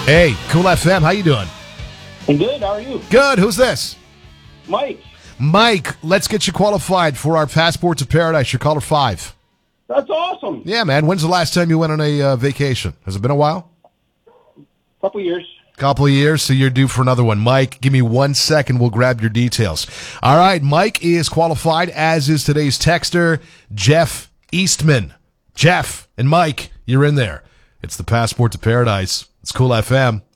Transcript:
Hey, Cool FM, how you doing? I'm good. How are you? Good. Who's this? Mike. Mike, let's get you qualified for our Passport to Paradise. You're caller 5. That's awesome. Yeah, man. When's the last time you went on a vacation? Has it been a while? Couple years. Couple of years, so you're due for another one. Mike, give me 1 second. We'll grab your details. All right, Mike is qualified, as is today's texter, Jeff Eastman. Jeff and Mike, you're in there. It's the Passport to Paradise. It's Cool FM.